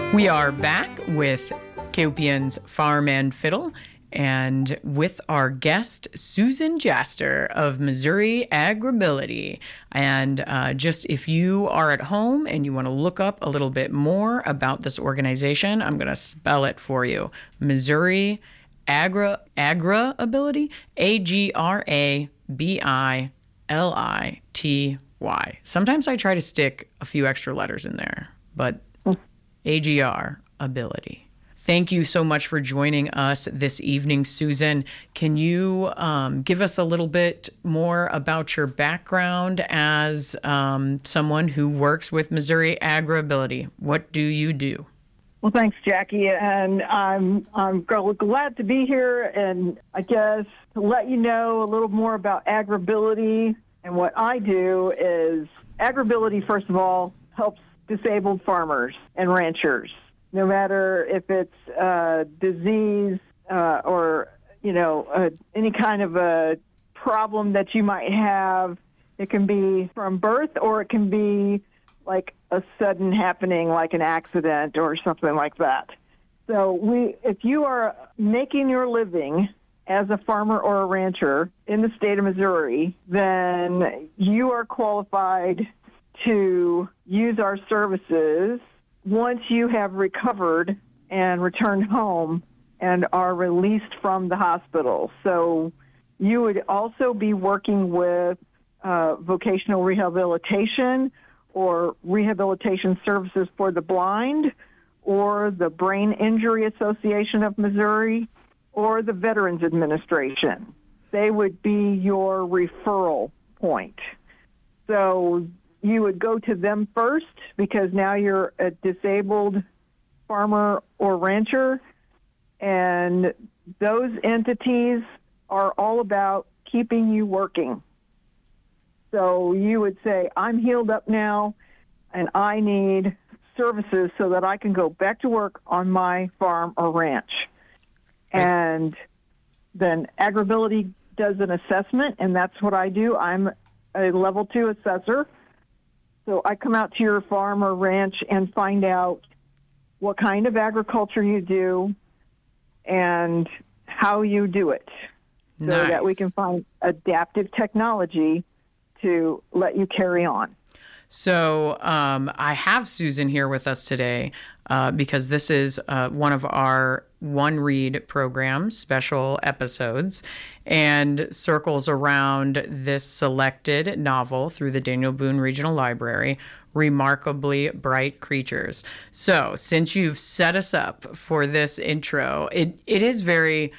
We are back with KOPN's Farm and Fiddle, and with our guest, Susan Jaster of Missouri Agribility. And just if you are at home and you want to look up a little bit more about this organization, I'm going to spell it for you. Missouri Agribility, Agrability. Sometimes I try to stick a few extra letters in there, but AGR ability. Thank you so much for joining us this evening, Susan. Can you give us a little bit more about your background as someone who works with Missouri Agribility? What do you do? Well, thanks, Jackie, and I'm glad to be here. And I guess to let you know a little more about Agribility and what I do is Agribility, first of all, helps disabled farmers and ranchers, no matter if it's disease or, any kind of a problem that you might have. It can be from birth, or it can be like a sudden happening, like an accident or something like that. So if you are making your living as a farmer or a rancher in the state of Missouri, then you are qualified to use our services once you have recovered and returned home and are released from the hospital. So you would also be working with vocational rehabilitation or rehabilitation services for the blind, or the Brain Injury Association of Missouri, or the Veterans Administration. They would be your referral point. So you would go to them first because now you're a disabled farmer or rancher, and those entities are all about keeping you working. So you would say, I'm healed up now, and I need services so that I can go back to work on my farm or ranch. And then Agribility does an assessment, and that's what I do. I'm a level 2 assessor. So I come out to your farm or ranch and find out what kind of agriculture you do and how you do it, so that we can find adaptive technology to let you carry on. So I have Susan here with us today because this is one of our One Read program special episodes, and circles around this selected novel through the Daniel Boone Regional Library, Remarkably Bright Creatures. So since you've set us up for this intro, it is very...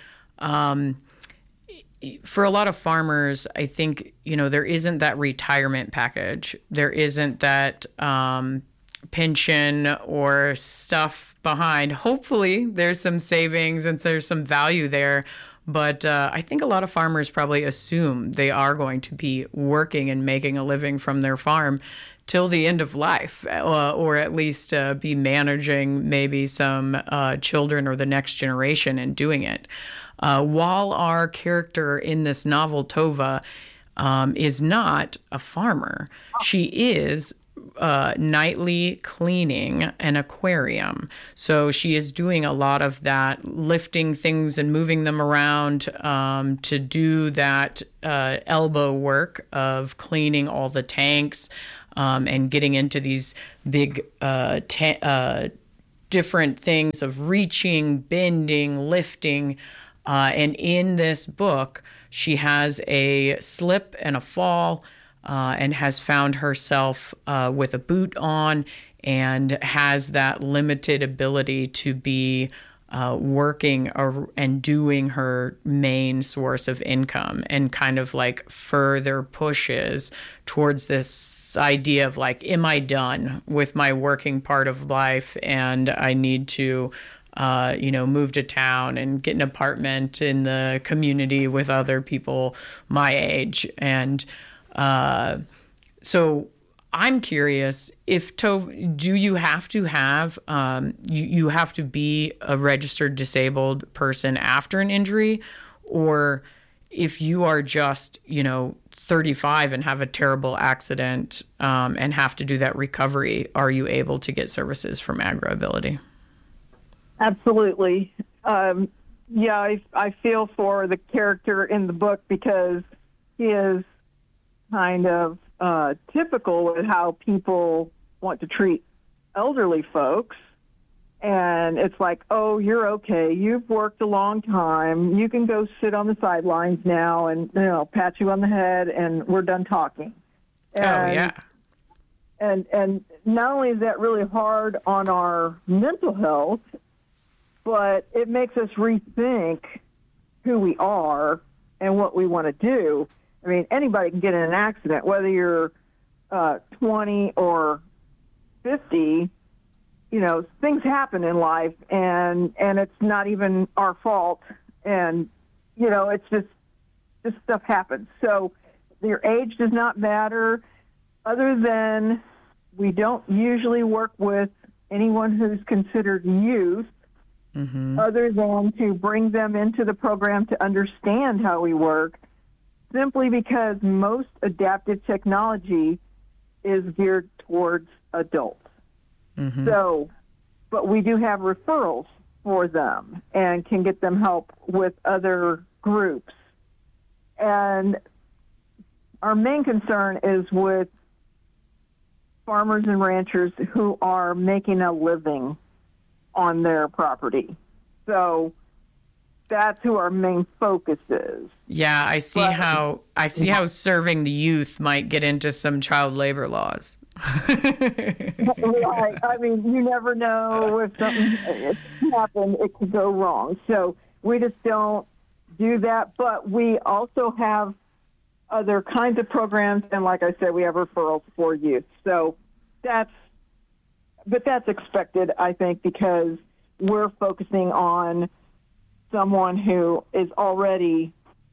for a lot of farmers, I think, there isn't that retirement package. There isn't that pension or stuff behind. Hopefully there's some savings and there's some value there. But I think a lot of farmers probably assume they are going to be working and making a living from their farm till the end of life, or at least be managing maybe some children or the next generation and doing it. While our character in this novel, Tova, is not a farmer, she is nightly cleaning an aquarium. So she is doing a lot of that, lifting things and moving them around to do that elbow work of cleaning all the tanks and getting into these big different things of reaching, bending, lifting. And in this book, she has a slip and a fall and has found herself with a boot on and has that limited ability to be working and doing her main source of income, and kind of like further pushes towards this idea of like, am I done with my working part of life and I need to move to town and get an apartment in the community with other people my age. And so I'm curious, do you have to have, you have to be a registered disabled person after an injury? Or if you are just, 35 and have a terrible accident and have to do that recovery, are you able to get services from Agribility? Absolutely. Yeah, I feel for the character in the book because he is kind of typical with how people want to treat elderly folks. And it's like, oh, you're okay. You've worked a long time. You can go sit on the sidelines now and, pat you on the head and we're done talking. And, Oh, yeah. And not only is that really hard on our mental health, but it makes us rethink who we are and what we want to do. I mean, anybody can get in an accident, whether you're 20 or 50. Things happen in life, and it's not even our fault. And, it's just stuff happens. So your age does not matter, other than we don't usually work with anyone who's considered youth, other than to bring them into the program to understand how we work, simply because most adaptive technology is geared towards adults. So, but we do have referrals for them and can get them help with other groups. And our main concern is with farmers and ranchers who are making a living on their property. So that's who our main focus is. Yeah, I see how serving the youth might get into some child labor laws. Right. I mean, you never know if something happens, it could go wrong. So we just don't do that. But we also have other kinds of programs, and like I said, we have referrals for youth. So that's expected, I think, because we're focusing on someone who is already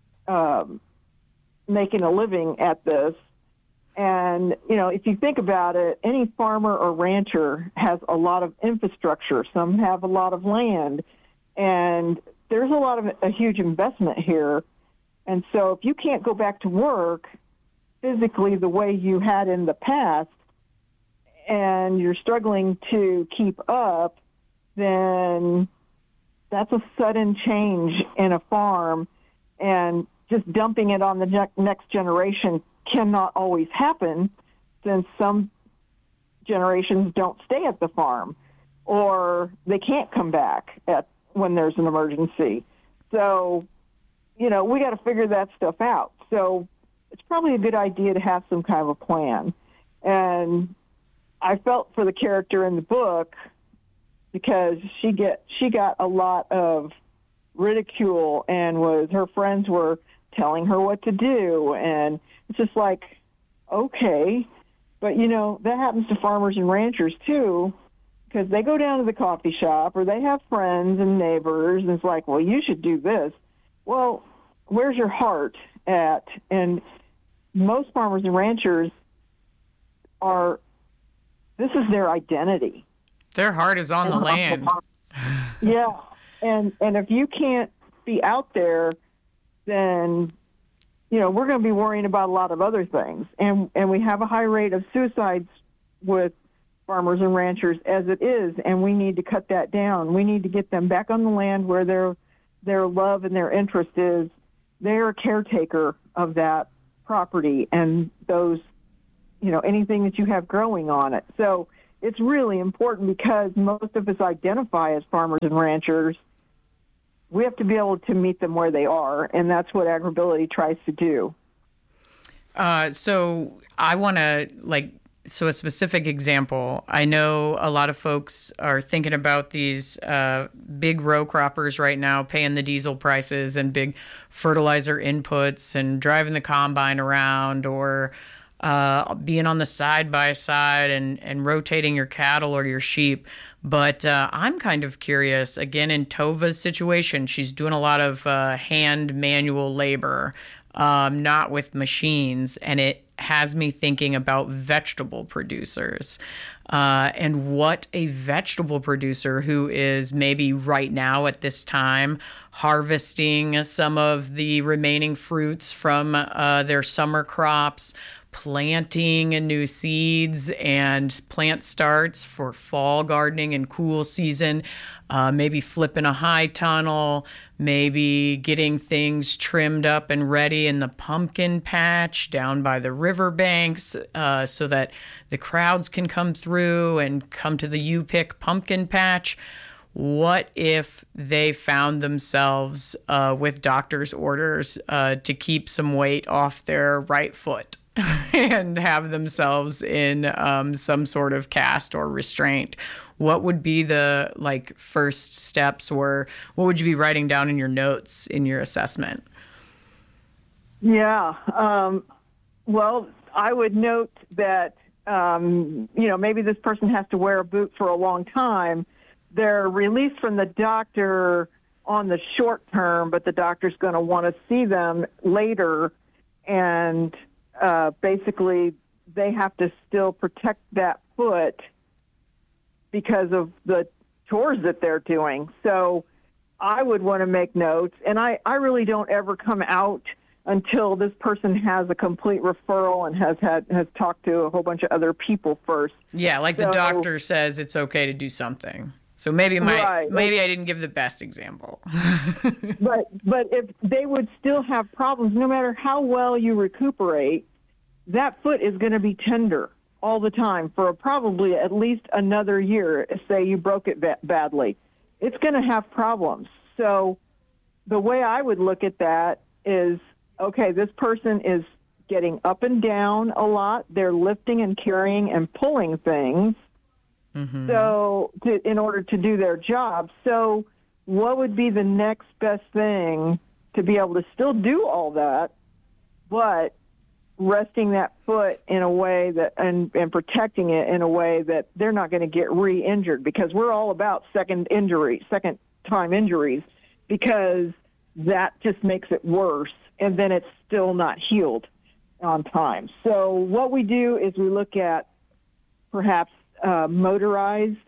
making a living at this. And, if you think about it, any farmer or rancher has a lot of infrastructure. Some have a lot of land. And there's a huge investment here. And so if you can't go back to work physically the way you had in the past, and you're struggling to keep up, then that's a sudden change in a farm. And just dumping it on the next generation cannot always happen, since some generations don't stay at the farm or they can't come back when there's an emergency. So, we got to figure that stuff out. So it's probably a good idea to have some kind of a plan. And I felt for the character in the book because she got a lot of ridicule, and her friends were telling her what to do, and it's just like, okay, but that happens to farmers and ranchers too, because they go down to the coffee shop or they have friends and neighbors, and it's like, well, you should do this. Well, where's your heart at? And most farmers and ranchers this is their identity. Their heart is on the land. Yeah. And if you can't be out there, then, we're going to be worrying about a lot of other things. And we have a high rate of suicides with farmers and ranchers as it is, and we need to cut that down. We need to get them back on the land where their love and their interest is. They're a caretaker of that property and those, anything that you have growing on it. So it's really important, because most of us identify as farmers and ranchers. We have to be able to meet them where they are, and that's what Agribility tries to do. So I want to, a specific example. I know a lot of folks are thinking about these big row croppers right now, paying the diesel prices and big fertilizer inputs and driving the combine around, or being on the side-by-side and rotating your cattle or your sheep. But I'm kind of curious, again, in Tova's situation, she's doing a lot of hand manual labor, not with machines, and it has me thinking about vegetable producers and what a vegetable producer who is maybe right now at this time harvesting some of the remaining fruits from their summer crops, planting new seeds and plant starts for fall gardening and cool season, maybe flipping a high tunnel, maybe getting things trimmed up and ready in the pumpkin patch down by the riverbanks so that the crowds can come through and come to the U-Pick pumpkin patch. What if they found themselves with doctor's orders to keep some weight off their right foot and have themselves in some sort of cast or restraint? What would be the first steps, or what would you be writing down in your notes in your assessment? Yeah. Well, I would note that, maybe this person has to wear a boot for a long time. They're released from the doctor on the short term, but the doctor's going to want to see them later. And basically, they have to still protect that foot because of the chores that they're doing. So I would want to make notes. And I really don't ever come out until this person has a complete referral and has talked to a whole bunch of other people first. Yeah, the doctor says it's okay to do something. So maybe I didn't give the best example. but if they would still have problems, no matter how well you recuperate, that foot is going to be tender all the time for probably at least another year. Say you broke it badly, it's going to have problems. So the way I would look at that is, okay, this person is getting up and down a lot. They're lifting and carrying and pulling things. Mm-hmm. So in order to do their job. So what would be the next best thing to be able to still do all that, but resting that foot in a way that and protecting it in a way that they're not going to get re-injured, because we're all about second time injuries, because that just makes it worse, and then it's still not healed on time. So what we do is we look at perhaps motorized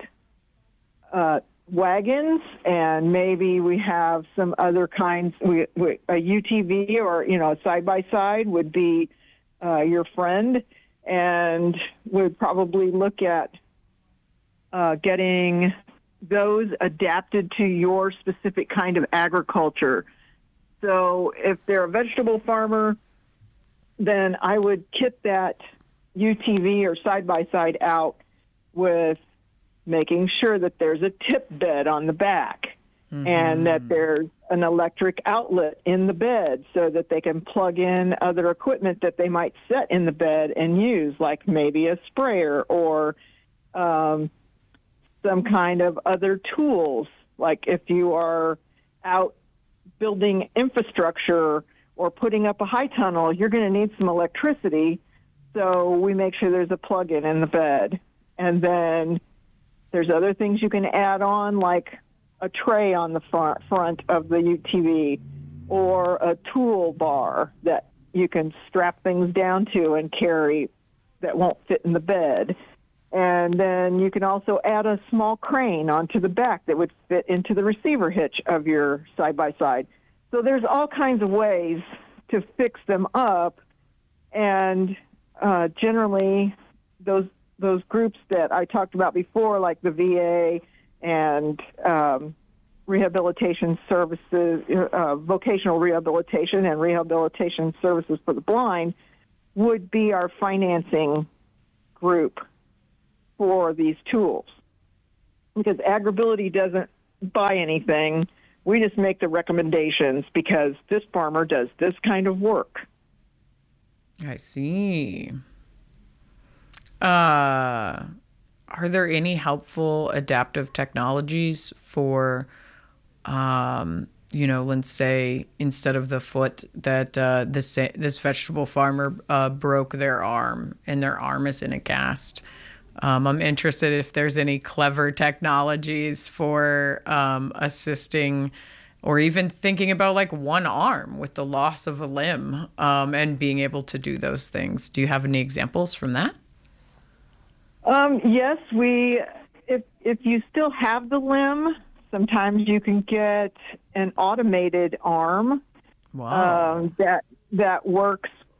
wagons, and maybe we have some other kinds. A UTV or a side-by-side would be your friend, and we'd probably look at getting those adapted to your specific kind of agriculture. So if they're a vegetable farmer, then I would kit that UTV or side-by-side out with making sure that there's a tip bed on the back, mm-hmm. and that there's an electric outlet in the bed so that they can plug in other equipment that they might set in the bed and use, like maybe a sprayer or some kind of other tools. Like if you are out building infrastructure or putting up a high tunnel, you're going to need some electricity, so we make sure there's a plug-in in the bed. And then there's other things you can add on, like a tray on the front of the UTV, or a tool bar that you can strap things down to and carry that won't fit in the bed. And then you can also add a small crane onto the back that would fit into the receiver hitch of your side-by-side. So there's all kinds of ways to fix them up, and generally those groups that I talked about before, like the VA and rehabilitation services, vocational rehabilitation and rehabilitation services for the blind, would be our financing group for these tools. Because Agribility doesn't buy anything. We just make the recommendations because this farmer does this kind of work. I see. Are there any helpful adaptive technologies for, let's say instead of the foot that this vegetable farmer broke their arm and their arm is in a cast? I'm interested if there's any clever technologies for assisting, or even thinking about one arm with the loss of a limb and being able to do those things. Do you have any examples from that? Yes, if you still have the limb, sometimes you can get an automated arm. Wow. That works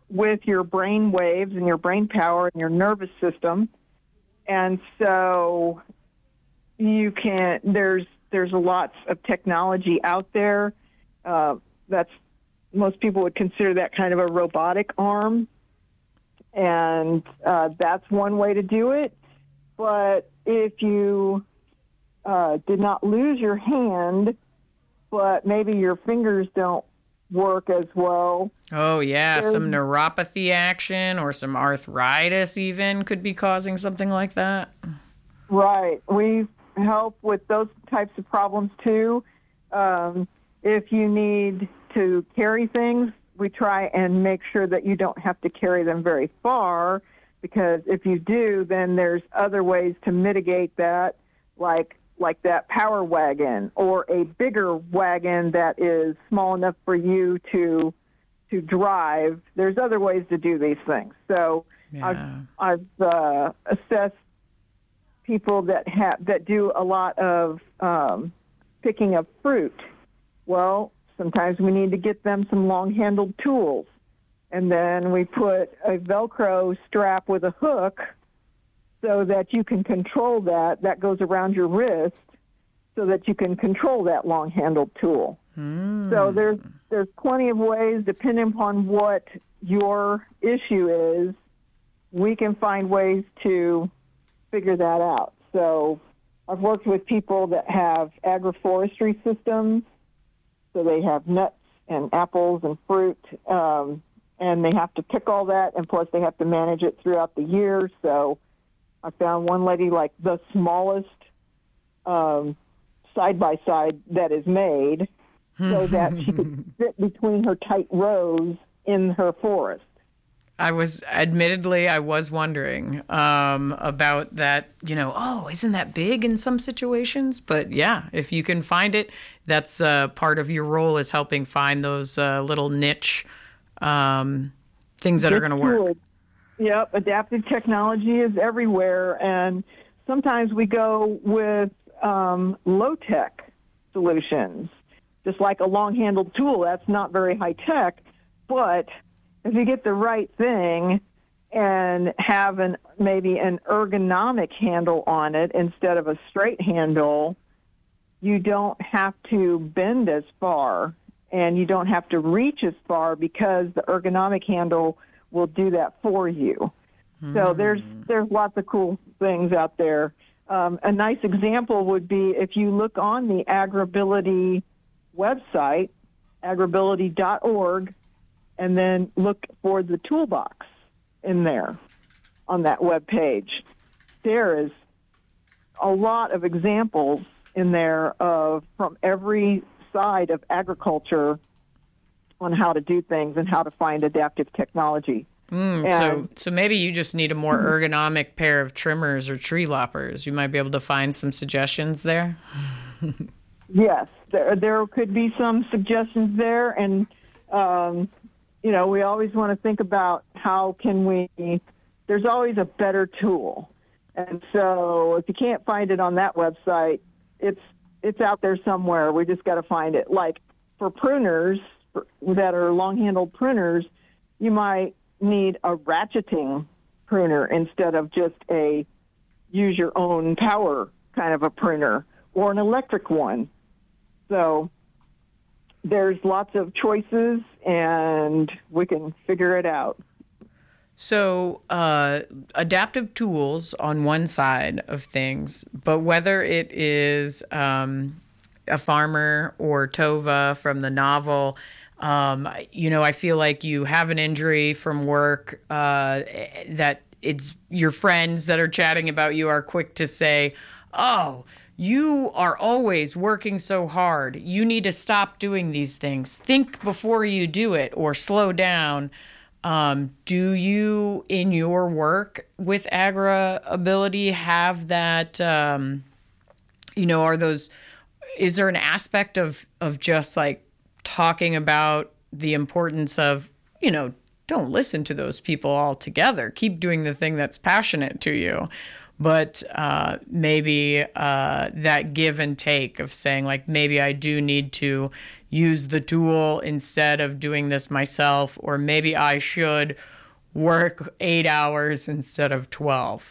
with your brain waves and your brain power and your nervous system. And so there's lots of technology out there. That's most people would consider that kind of a robotic arm. And that's one way to do it. But if you did not lose your hand, but maybe your fingers don't work as well. Oh, yeah, some neuropathy action or some arthritis even could be causing something like that. Right. We help with those types of problems, too. If you need to carry things, we try and make sure that you don't have to carry them very far, because if you do, then there's other ways to mitigate that, like that power wagon or a bigger wagon that is small enough for you to drive. There's other ways to do these things. So yeah. I've assessed people that do a lot of picking up fruit. Well, sometimes we need to get them some long-handled tools. And then we put a Velcro strap with a hook so that you can control that. That goes around your wrist so that you can control that long-handled tool. So there's plenty of ways, depending upon what your issue is, we can find ways to figure that out. So I've worked with people that have agroforestry systems. So they have nuts and apples and fruit, and they have to pick all that, and plus they have to manage it throughout the year. So I found one lady, like the smallest side-by-side that is made so that she could fit between her tight rows in her forest. I was wondering about that, isn't that big in some situations? But yeah, if you can find it, that's part of your role, is helping find those little niche things that are going to work. Yep, adaptive technology is everywhere, and sometimes we go with low-tech solutions, just like a long-handled tool. That's not very high-tech, but if you get the right thing and have maybe an ergonomic handle on it instead of a straight handle, you don't have to bend as far and you don't have to reach as far because the ergonomic handle will do that for you. So there's lots of cool things out there. A nice example would be if you look on the Agribility website, agribility.org, and then look for the toolbox in there on that web page. There is a lot of examples in there from every side of agriculture on how to do things and how to find adaptive technology. So maybe you just need a more ergonomic pair of trimmers or tree loppers. You might be able to find some suggestions there. Yes, there could be some suggestions there, and we always want to think about how can we. There's always a better tool, and so if you can't find it on that website, it's out there somewhere. We just got to find it. Like for pruners that are long-handled pruners, you might need a ratcheting pruner instead of just a use your own power kind of a pruner, or an electric one. So there's lots of choices, and we can figure it out. So adaptive tools on one side of things, but whether it is a farmer or Tova from the novel, I feel like you have an injury from work that it's your friends that are chatting about you are quick to say, oh, you are always working so hard. You need to stop doing these things. Think before you do it, or slow down. Do you, in your work with Agribility, have that, is there an aspect of just like talking about the importance of, don't listen to those people altogether. Keep doing the thing that's passionate to you. But maybe that give and take of saying, like, maybe I do need to use the tool instead of doing this myself, or maybe I should work 8 hours instead of 12.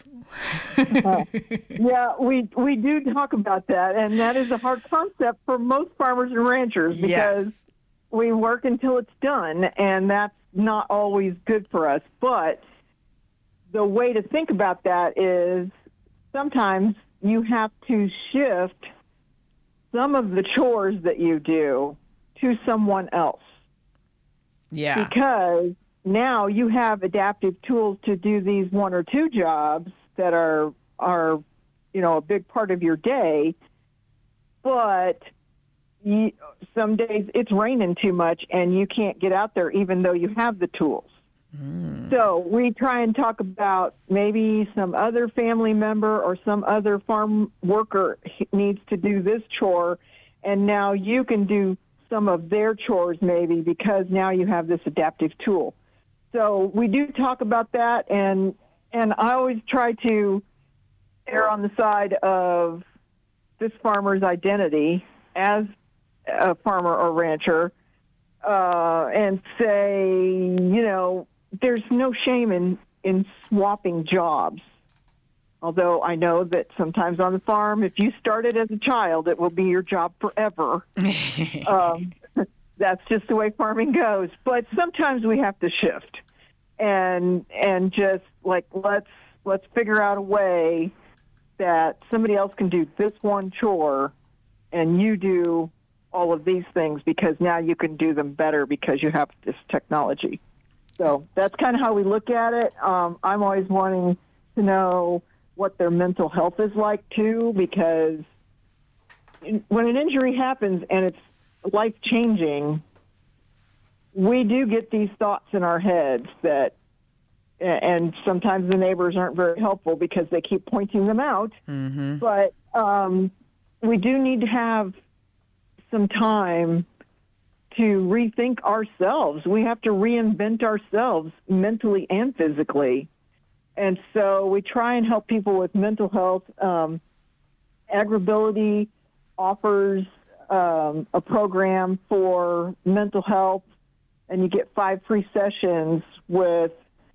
Yeah, we do talk about that, and that is a hard concept for most farmers and ranchers because Yes. we work until it's done, and that's not always good for us. But the way to think about that is sometimes you have to shift some of the chores that you do to someone else. Yeah. Because now you have adaptive tools to do these one or two jobs that are a big part of your day, but some days it's raining too much and you can't get out there even though you have the tools. So we try and talk about maybe some other family member or some other farm worker needs to do this chore, and now you can do some of their chores maybe because now you have this adaptive tool. So we do talk about that, and I always try to err on the side of this farmer's identity as a farmer or rancher, and say, there's no shame in swapping jobs. Although I know that sometimes on the farm, if you started as a child, it will be your job forever. That's just the way farming goes. But sometimes we have to shift and just like let's figure out a way that somebody else can do this one chore and you do all of these things because now you can do them better because you have this technology. So that's kind of how we look at it. I'm always wanting to know what their mental health is like, too, because when an injury happens and it's life-changing, we do get these thoughts in our heads that, and sometimes the neighbors aren't very helpful because they keep pointing them out. Mm-hmm. But we do need to have some time to rethink ourselves. We have to reinvent ourselves mentally and physically. And so we try and help people with mental health. Agribility offers a program for mental health, and you get 5 free sessions with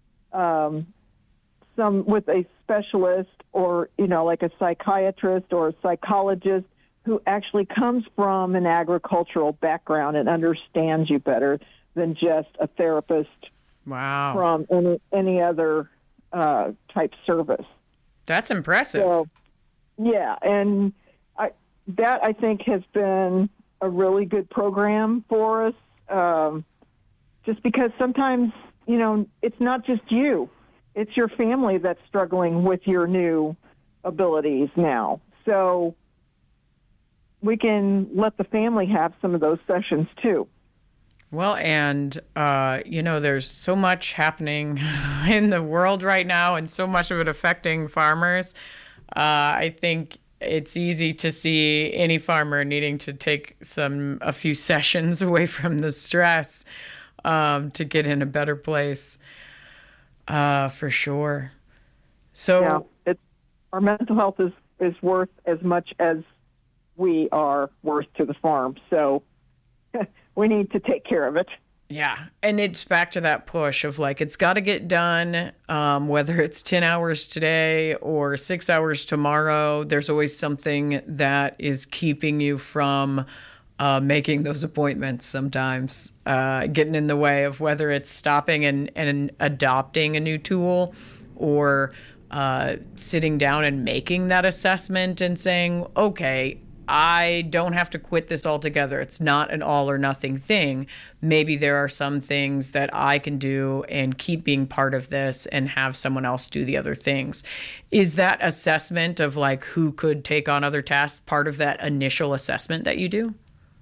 with a specialist or, like a psychiatrist or a psychologist who actually comes from an agricultural background and understands you better than just a therapist from any other type service. That's impressive. So, yeah, and I think has been a really good program for us, just because sometimes, it's not just you. It's your family that's struggling with your new abilities now. So we can let the family have some of those sessions too. Well, and, there's so much happening in the world right now and so much of it affecting farmers. I think it's easy to see any farmer needing to take a few sessions away from the stress to get in a better place, for sure. So our mental health is worth as much as we are worth to the farm. So we need to take care of it. Yeah. And it's back to that push of it's got to get done, whether it's 10 hours today or 6 hours tomorrow. There's always something that is keeping you from making those appointments sometimes, getting in the way of whether it's stopping and adopting a new tool or sitting down and making that assessment and saying, okay, I don't have to quit this altogether. It's not an all or nothing thing. Maybe there are some things that I can do and keep being part of this and have someone else do the other things. Is that assessment of who could take on other tasks part of that initial assessment that you do?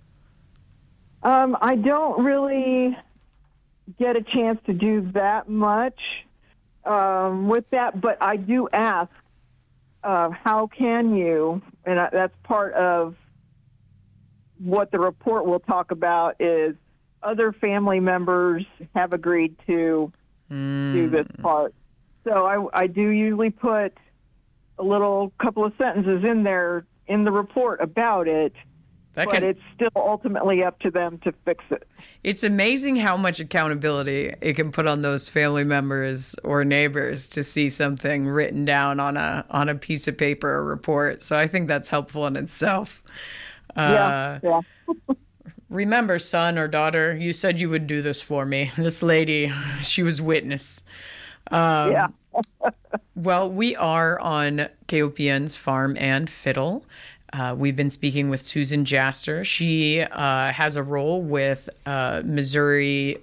I don't really get a chance to do that much with that, but I do ask, how can you, and that's part of what the report will talk about, is other family members have agreed to do this part. So I do usually put a couple of sentences in there in the report about it, but it's still ultimately up to them to fix it. It's amazing how much accountability it can put on those family members or neighbors to see something written down on a piece of paper or report. So I think that's helpful in itself. Yeah. Remember, son or daughter, you said you would do this for me. This lady, she was witness. Yeah. Well, we are on KOPN's Farm and Fiddle. We've been speaking with Susan Jaster. She has a role with Missouri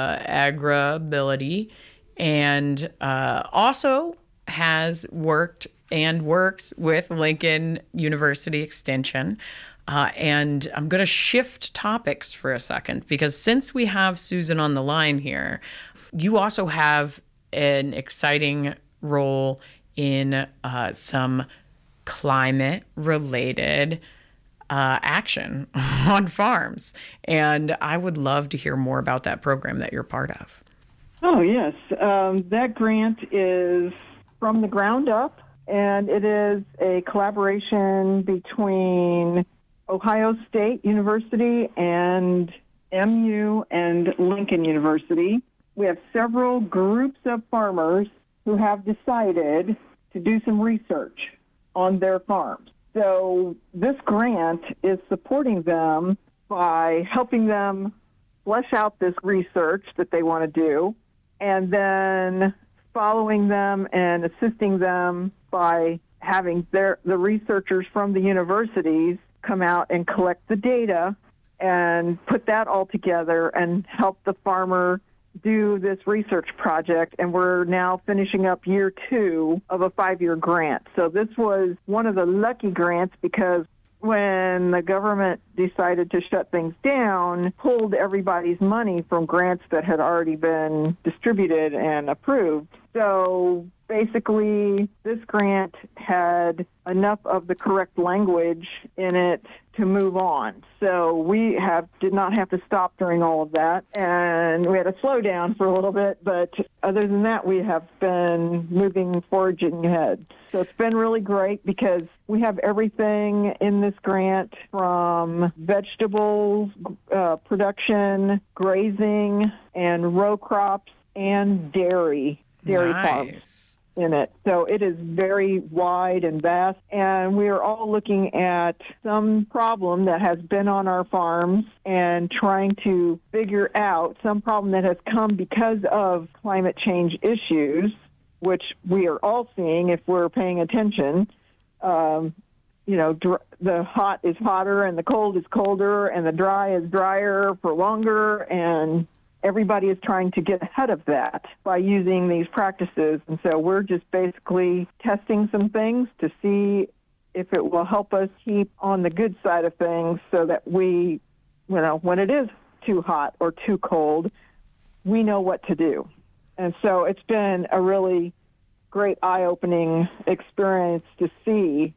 Agribility and also has worked and works with Lincoln University Extension. And I'm going to shift topics for a second because since we have Susan on the line here, you also have an exciting role in some climate-related action on farms. And I would love to hear more about that program that you're part of. Oh, yes. That grant is from the ground up, and it is a collaboration between Ohio State University and MU and Lincoln University. We have several groups of farmers who have decided to do some research on their farms. So this grant is supporting them by helping them flesh out this research that they want to do, and then following them and assisting them by having the researchers from the universities come out and collect the data and put that all together and help the farmer do this research project. And we're now finishing up year 2 of a 5-year grant. So this was one of the lucky grants because when the government decided to shut things down, pulled everybody's money from grants that had already been distributed and approved. So basically, this grant had enough of the correct language in it to move on. So we did not have to stop during all of that, and we had to slow down for a little bit, but other than that, we have been moving forging ahead. So it's been really great because we have everything in this grant from vegetables, production, grazing, and row crops, and dairy farms in it. So it is very wide and vast, and we are all looking at some problem that has been on our farms and trying to figure out some problem that has come because of climate change issues, which we are all seeing if we're paying attention. The hot is hotter and the cold is colder and the dry is drier for longer, and everybody is trying to get ahead of that by using these practices. And so we're just basically testing some things to see if it will help us keep on the good side of things so that we, when it is too hot or too cold, we know what to do. And so it's been a really great eye-opening experience to see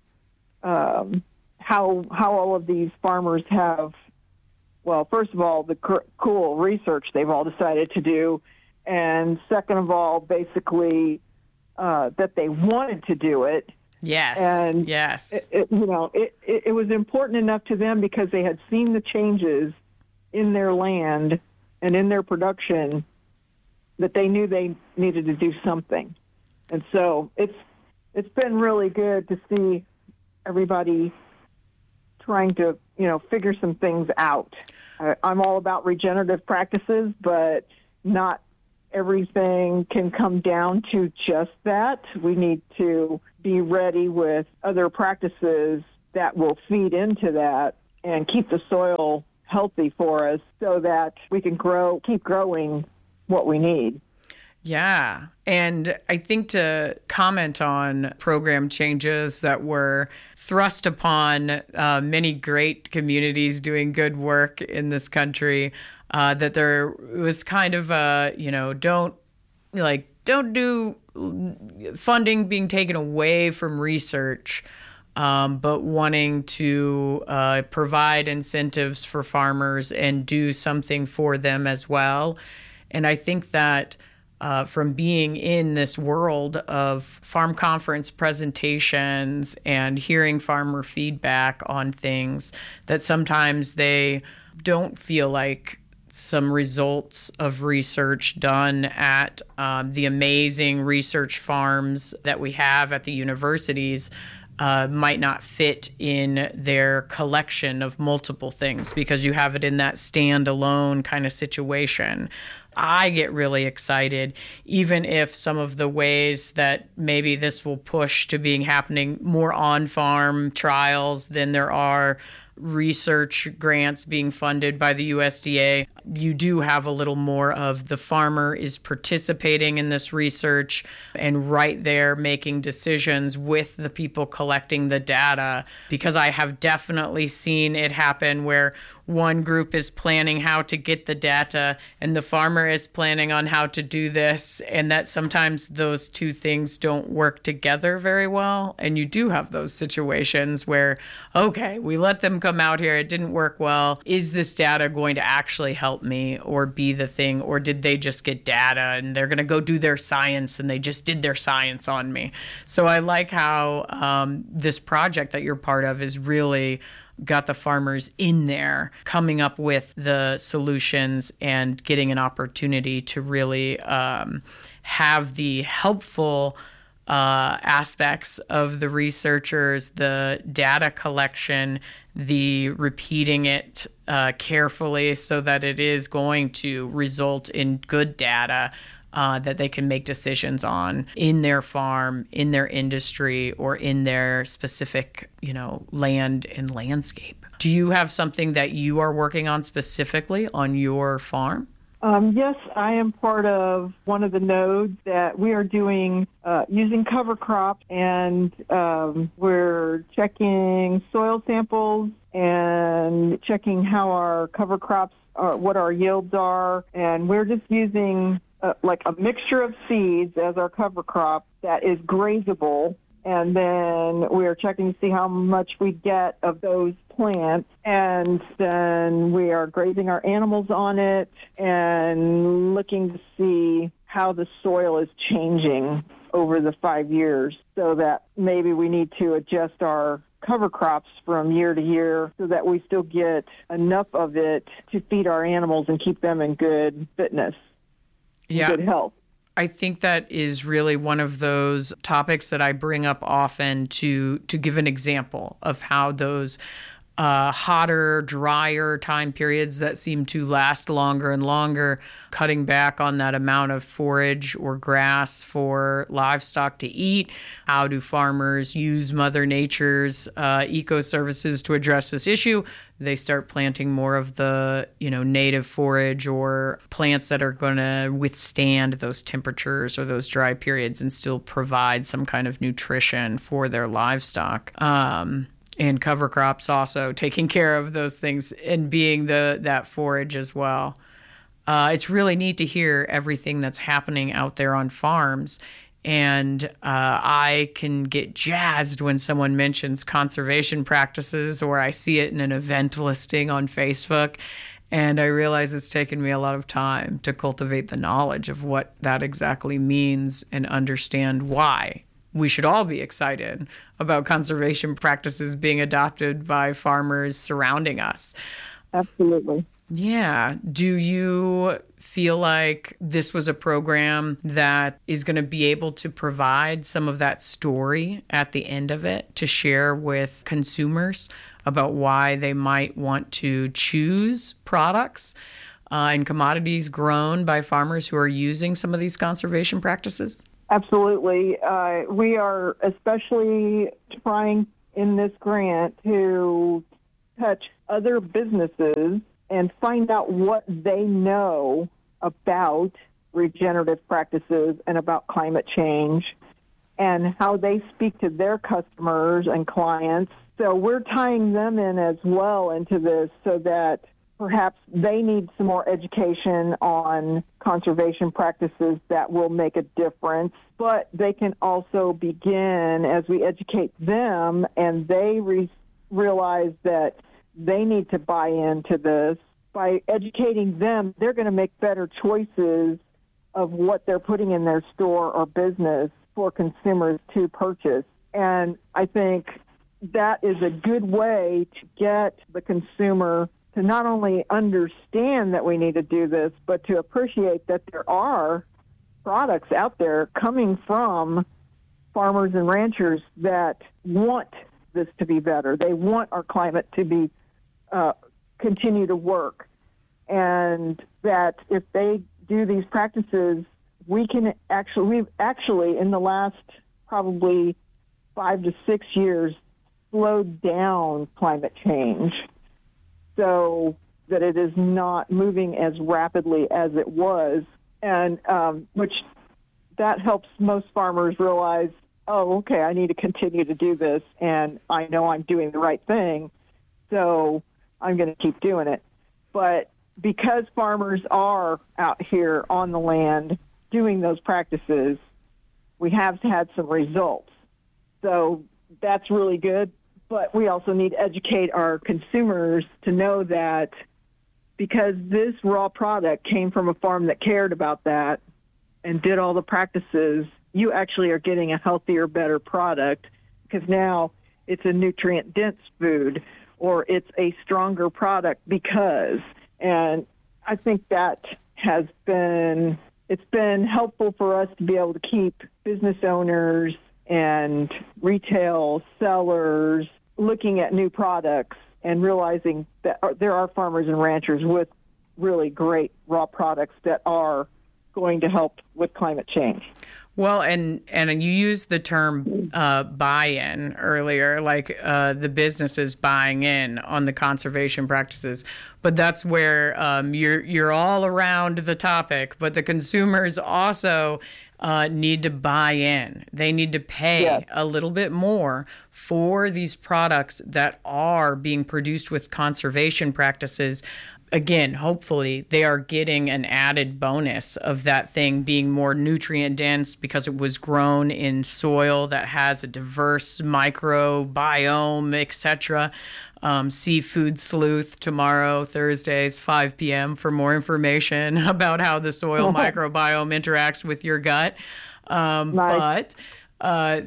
how all of these farmers have, well, first of all, the cool research they've all decided to do, and second of all, basically that they wanted to do it. Yes. And yes. It was important enough to them because they had seen the changes in their land and in their production that they knew they needed to do something. And so it's been really good to see everybody trying to, figure some things out. I'm all about regenerative practices, but not everything can come down to just that. We need to be ready with other practices that will feed into that and keep the soil healthy for us so that we can keep growing what we need. Yeah. And I think to comment on program changes that were thrust upon many great communities doing good work in this country, that there was kind of don't do funding being taken away from research, but wanting to provide incentives for farmers and do something for them as well. And I think that from being in this world of farm conference presentations and hearing farmer feedback on things that sometimes they don't feel like some results of research done at the amazing research farms that we have at the universities might not fit in their collection of multiple things because you have it in that standalone kind of situation. I get really excited, even if some of the ways that maybe this will push to being happening more on-farm trials than there are research grants being funded by the USDA. You do have a little more of the farmer is participating in this research and right there making decisions with the people collecting the data, because I have definitely seen it happen where one group is planning how to get the data and the farmer is planning on how to do this, and that sometimes those two things don't work together very well. And you do have those situations where, okay, we let them come out here, it didn't work well. Is this data going to actually help me or be the thing, or did they just get data and they're going to go do their science and they just did their science on me? So I like how this project that you're part of is really got the farmers in there coming up with the solutions and getting an opportunity to really have the helpful aspects of the researchers, the data collection, the repeating it carefully so that it is going to result in good data that they can make decisions on in their farm, in their industry, or in their specific, land and landscape. Do you have something that you are working on specifically on your farm? Yes, I am part of one of the nodes that we are doing using cover crops, and we're checking soil samples and checking how our cover crops are, what our yields are, and we're just using like a mixture of seeds as our cover crop that is grazable, and then we're checking to see how much we get of those plants, and then we are grazing our animals on it and looking to see how the soil is changing over the 5 years, so that maybe we need to adjust our cover crops from year to year so that we still get enough of it to feed our animals and keep them in good fitness. Yeah. Good health. I think that is really one of those topics that I bring up often to give an example of how those hotter, drier time periods that seem to last longer and longer, cutting back on that amount of forage or grass for livestock to eat. How do farmers use Mother Nature's eco-services to address this issue? They start planting more of the, native forage or plants that are going to withstand those temperatures or those dry periods and still provide some kind of nutrition for their livestock. And cover crops also taking care of those things and being that forage as well. It's really neat to hear everything that's happening out there on farms. And I can get jazzed when someone mentions conservation practices, or I see it in an event listing on Facebook. And I realize it's taken me a lot of time to cultivate the knowledge of what that exactly means and understand why we should all be excited about conservation practices being adopted by farmers surrounding us. Absolutely. Yeah. Do you feel like this was a program that is going to be able to provide some of that story at the end of it to share with consumers about why they might want to choose products and commodities grown by farmers who are using some of these conservation practices? Absolutely. We are especially trying in this grant to touch other businesses and find out what they know about regenerative practices and about climate change and how they speak to their customers and clients. So we're tying them in as well into this so that perhaps they need some more education on conservation practices that will make a difference, but they can also begin as we educate them and they realize that they need to buy into this. By educating them, they're going to make better choices of what they're putting in their store or business for consumers to purchase. And I think that is a good way to get the consumer to not only understand that we need to do this, but to appreciate that there are products out there coming from farmers and ranchers that want this to be better. They want our climate to be continue to work, and that if they do these practices, we've actually in the last probably 5 to 6 years slowed down climate change so that it is not moving as rapidly as it was, and which that helps most farmers realize, oh, okay, I need to continue to do this, and I know I'm doing the right thing, so I'm going to keep doing it. But because farmers are out here on the land doing those practices, we have had some results. So that's really good. But we also need to educate our consumers to know that because this raw product came from a farm that cared about that and did all the practices, you actually are getting a healthier, better product because now it's a nutrient-dense food or it's a stronger product because. And I think that it's been helpful for us to be able to keep business owners and retail sellers looking at new products and realizing that there are farmers and ranchers with really great raw products that are going to help with climate change. Well, and you used the term buy-in earlier, like the businesses buying in on the conservation practices. But that's where you're all around the topic. But the consumers also need to buy in. They need to pay a little bit more for these products that are being produced with conservation practices. Again, hopefully they are getting an added bonus of that thing being more nutrient dense because it was grown in soil that has a diverse microbiome, etc. Seafood Sleuth tomorrow, Thursdays, 5 p.m. for more information about how the soil microbiome interacts with your gut. Nice. But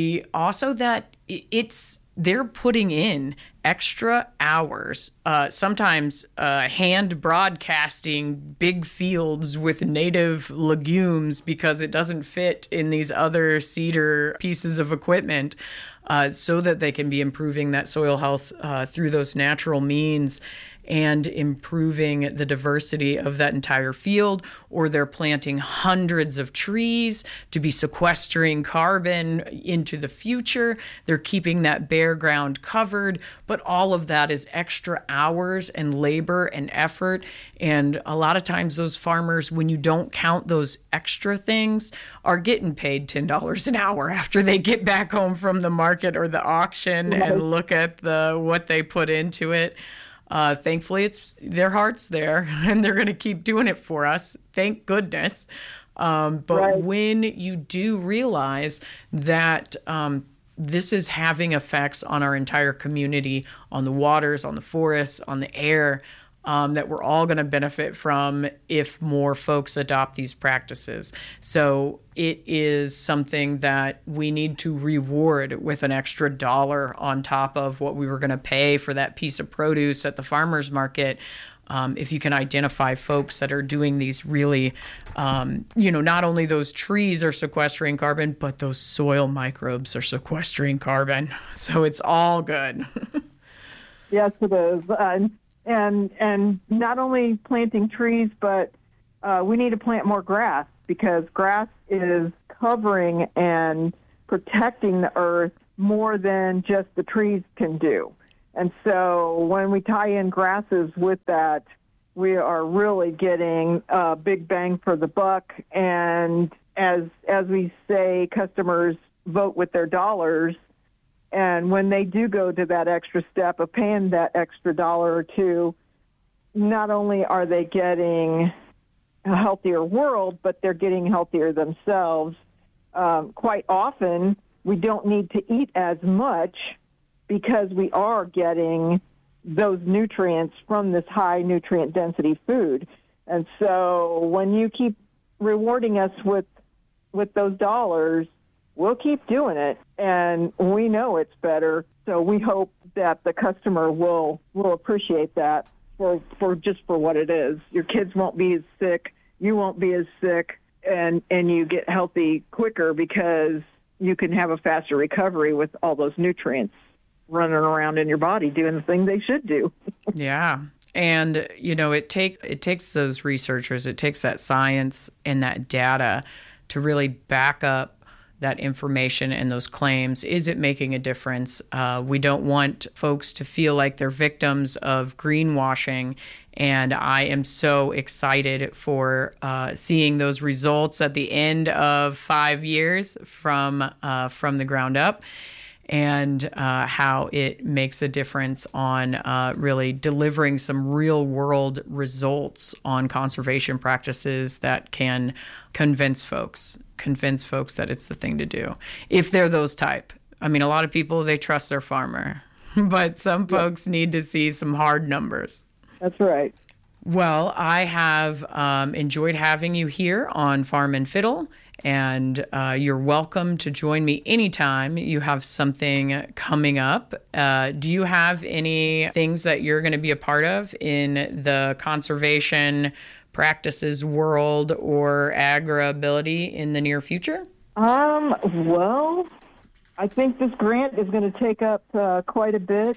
they're putting in extra hours, sometimes hand broadcasting big fields with native legumes because it doesn't fit in these other cedar pieces of equipment, so that they can be improving that soil health through those natural means and improving the diversity of that entire field. Or they're planting hundreds of trees to be sequestering carbon into the future. They're keeping that bare ground covered, but all of that is extra hours and labor and effort. And a lot of times those farmers, when you don't count those extra things, are getting paid $10 an hour after they get back home from the market or the auction and look at what they put into it. Thankfully, it's their heart's there, and they're going to keep doing it for us. Thank goodness. But when you do realize that this is having effects on our entire community, on the waters, on the forests, on the air, that we're all going to benefit from if more folks adopt these practices. So it is something that we need to reward with an extra $1 on top of what we were going to pay for that piece of produce at the farmer's market. If you can identify folks that are doing these really, not only those trees are sequestering carbon, but those soil microbes are sequestering carbon. So it's all good. Yes, it is. And not only planting trees, but we need to plant more grass because grass is covering and protecting the earth more than just the trees can do. And so when we tie in grasses with that, we are really getting a big bang for the buck. And as we say, customers vote with their dollars. And when they do go to that extra step of paying that extra $1 or $2, not only are they getting a healthier world, but they're getting healthier themselves. Quite often, we don't need to eat as much because we are getting those nutrients from this high nutrient density food. And so when you keep rewarding us with those dollars, we'll keep doing it. And we know it's better. So we hope that the customer will appreciate that for what it is. Your kids won't be as sick. You won't be as sick, and you get healthy quicker because you can have a faster recovery with all those nutrients running around in your body doing the thing they should do. Yeah. And, it takes those researchers, it takes that science and that data to really back up that information and those claims. Is it making a difference? We don't want folks to feel like they're victims of greenwashing. And I am so excited for seeing those results at the end of 5 years from the ground up, and how it makes a difference on really delivering some real world results on conservation practices that can convince folks that it's the thing to do. If they're those type. I mean, a lot of people, they trust their farmer, but some folks need to see some hard numbers. That's right. Well, I have enjoyed having you here on Farm and Fiddle. And you're welcome to join me anytime you have something coming up. Do you have any things that you're going to be a part of in the conservation practices world or agri-ability in the near future? Well, I think this grant is going to take up quite a bit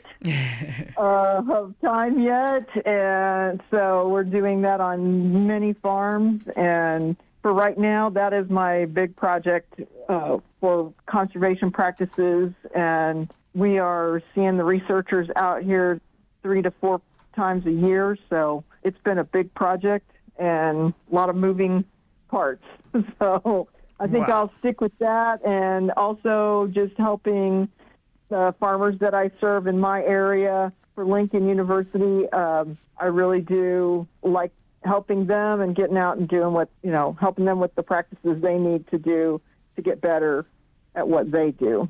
of time yet. And so we're doing that on many farms, and for right now, that is my big project for conservation practices, and we are seeing the researchers out here 3 to 4 times a year, so it's been a big project and a lot of moving parts. So I think I'll stick with that, and also just helping the farmers that I serve in my area for Lincoln University. I really do like helping them and getting out and doing helping them with the practices they need to do to get better at what they do.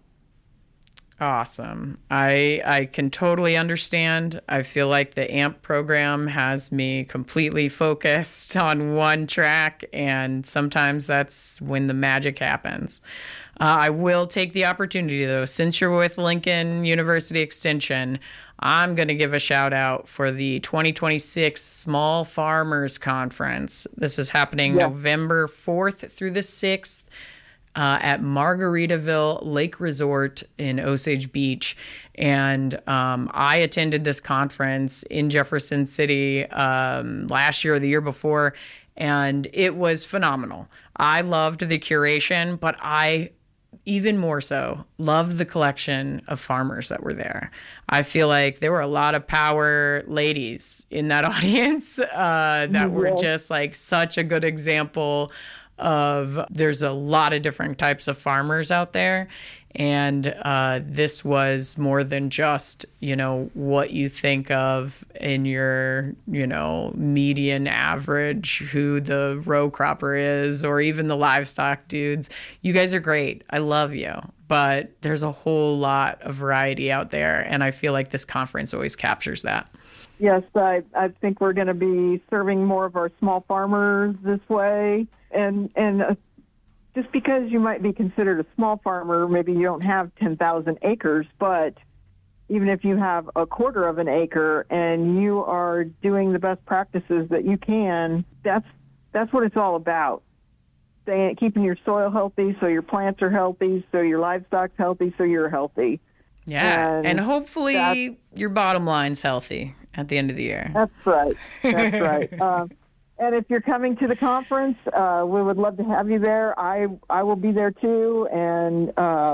Awesome. I can totally understand. I feel like the AMP program has me completely focused on one track, and sometimes that's when the magic happens. I will take the opportunity, though, since you're with Lincoln University Extension, I'm going to give a shout out for the 2026 Small Farmers Conference. This is happening November 4th through the 6th at Margaritaville Lake Resort in Osage Beach. And I attended this conference in Jefferson City last year or the year before, and it was phenomenal. I loved the curation, but I even more so love the collection of farmers that were there. I feel like there were a lot of power ladies in that audience that were just like such a good example of there's a lot of different types of farmers out there. And this was more than just, what you think of in your, median average, who the row cropper is, or even the livestock dudes. You guys are great. I love you. But there's a whole lot of variety out there. And I feel like this conference always captures that. Yes, I think we're going to be serving more of our small farmers this way. And just because you might be considered a small farmer, maybe you don't have 10,000 acres, but even if you have a quarter of an acre and you are doing the best practices that you can, that's what it's all about. Keeping your soil healthy so your plants are healthy, so your livestock's healthy, so you're healthy. Yeah, and hopefully your bottom line's healthy at the end of the year. That's right. That's right. And if you're coming to the conference, we would love to have you there. I will be there too. And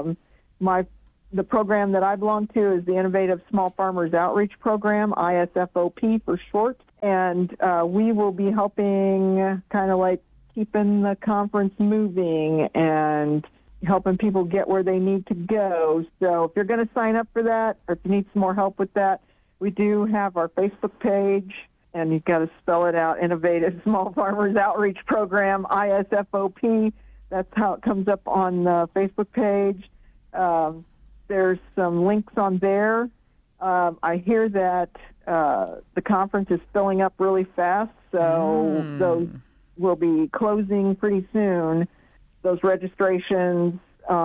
the program that I belong to is the Innovative Small Farmers Outreach Program, ISFOP for short. And we will be helping kind of like keeping the conference moving and helping people get where they need to go. So if you're going to sign up for that, or if you need some more help with that, we do have our Facebook page. And you've got to spell it out, Innovative Small Farmers Outreach Program, ISFOP. That's how it comes up on the Facebook page. There's some links on there. I hear that the conference is filling up really fast, so will be closing pretty soon, those registrations.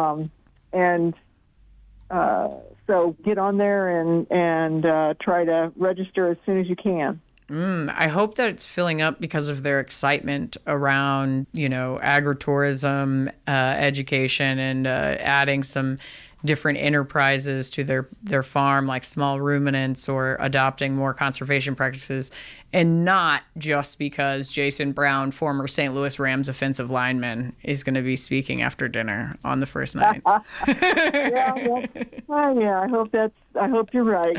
So get on there and try to register as soon as you can. I hope that it's filling up because of their excitement around, agritourism, education, and adding some different enterprises to their farm, like small ruminants, or adopting more conservation practices, and not just because Jason Brown, former St. Louis Rams offensive lineman, is going to be speaking after dinner on the first night. Yeah, I hope you're right.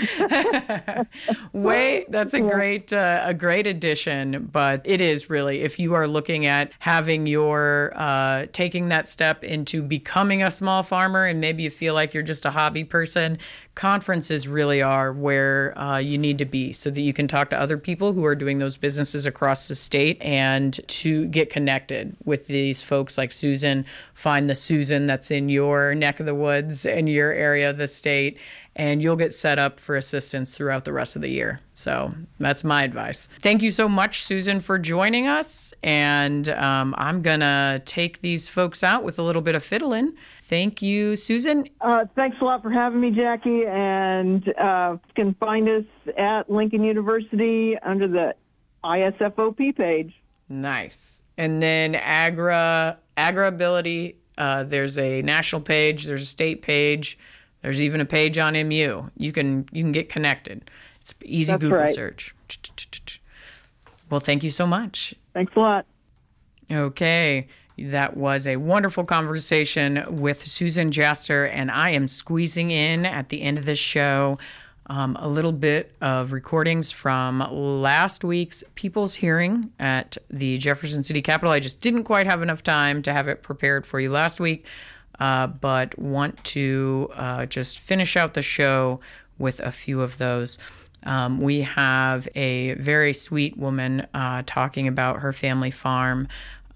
That's a great addition, but it is really, if you are looking at having your taking that step into becoming a small farmer, and maybe you feel like you're just a hobby person, conferences really are where you need to be, so that you can talk to other people who are doing those businesses across the state and to get connected with these folks like Susan. Find the Susan that's in your neck of the woods and your area of the state, and you'll get set up for assistance throughout the rest of the year. So that's my advice. Thank you so much, Susan, for joining us. And I'm going to take these folks out with a little bit of fiddling. Thank you, Susan. Thanks a lot for having me, Jackie. And you can find us at Lincoln University under the ISFOP page. Nice. And then AgriAbility, there's a national page, there's a state page, there's even a page on MU. You can get connected. It's an easy That's Google right. search. Well, thank you so much. Thanks a lot. Okay. That was a wonderful conversation with Susan Jaster, and I am squeezing in at the end of this show a little bit of recordings from last week's People's Hearing at the Jefferson City Capitol. I just didn't quite have enough time to have it prepared for you last week, but want to just finish out the show with a few of those. We have a very sweet woman talking about her family farm,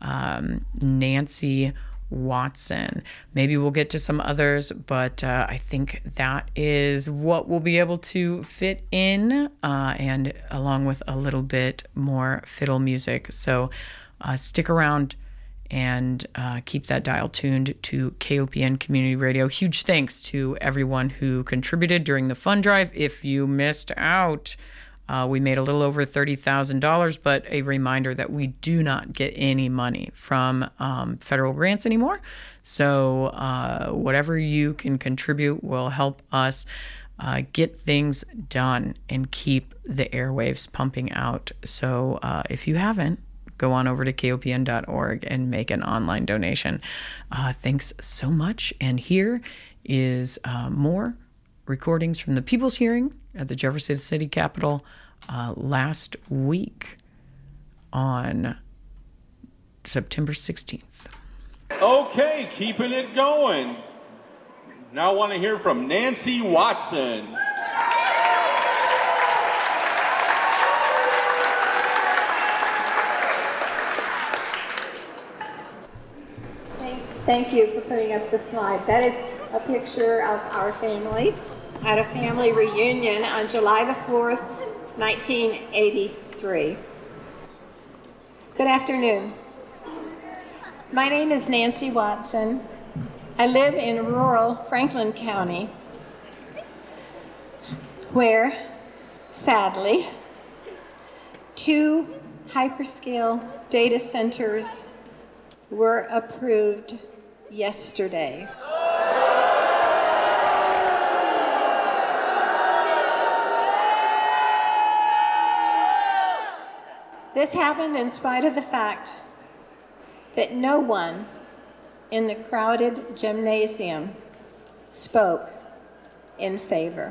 Nancy Watson. Maybe we'll get to some others, but I think that is what we'll be able to fit in, and along with a little bit more fiddle music. So stick around and keep that dial tuned to KOPN Community Radio. Huge thanks to everyone who contributed during the fund drive. If you missed out, we made a little over $30,000, but a reminder that we do not get any money from federal grants anymore. So whatever you can contribute will help us get things done and keep the airwaves pumping out. So if you haven't, go on over to kopn.org and make an online donation. Thanks so much. And here is more recordings from the People's Hearing at the Jefferson City Capitol last week on September 16th. Okay, keeping it going. Now I want to hear from Nancy Watson. Thank you for putting up the slide. That is a picture of our family at a family reunion on July the 4th, 1983. Good afternoon. My name is Nancy Watson. I live in rural Franklin County, where, sadly, 2 hyperscale data centers were approved yesterday. This happened in spite of the fact that no one in the crowded gymnasium spoke in favor.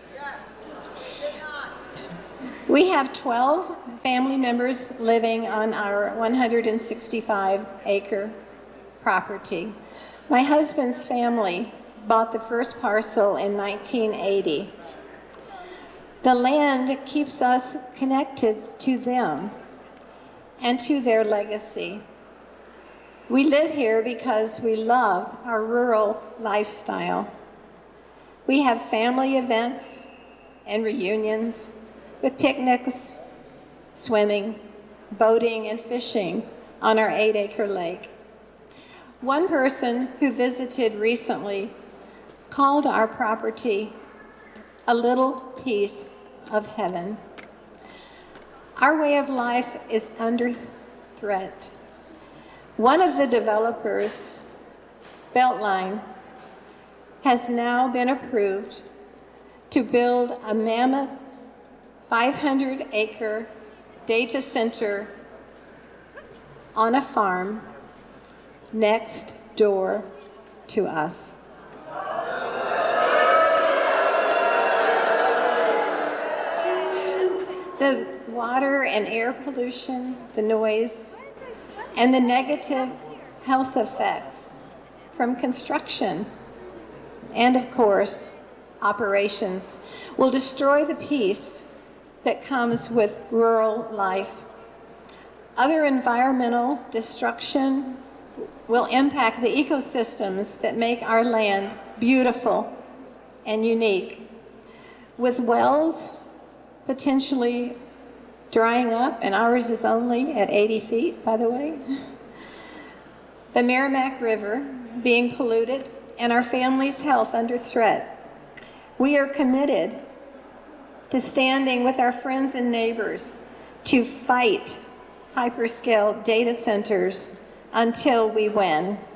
We have 12 family members living on our 165-acre property. My husband's family bought the first parcel in 1980. The land keeps us connected to them and to their legacy. We live here because we love our rural lifestyle. We have family events and reunions with picnics, swimming, boating, and fishing on our 8-acre lake. One person who visited recently called our property a little piece of heaven. Our way of life is under threat. One of the developers, Beltline, has now been approved to build a mammoth 500-acre data center on a farm next door to us. The water and air pollution, the noise, and the negative health effects from construction and, of course, operations will destroy the peace that comes with rural life. Other environmental destruction will impact the ecosystems that make our land beautiful and unique. With wells potentially drying up, and ours is only at 80 feet, by the way, the Merrimack River being polluted, and our family's health under threat, we are committed to standing with our friends and neighbors to fight hyperscale data centers until we win.